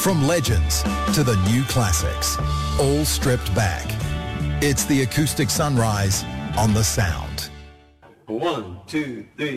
From legends to the new classics, all stripped back. It's the acoustic sunrise on The Sound. 1, 2, 3.